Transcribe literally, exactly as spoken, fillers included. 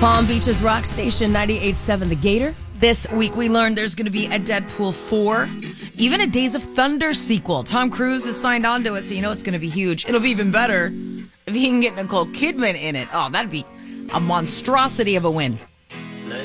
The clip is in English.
Palm Beach's rock station ninety-eight point seven The Gator. This week we learned there's going to be a Deadpool four, even a Days of Thunder sequel. Tom Cruise has signed on to it, so you know it's going to be huge. It'll be even better if he can get Nicole Kidman in it. Oh, that'd be a monstrosity of a win.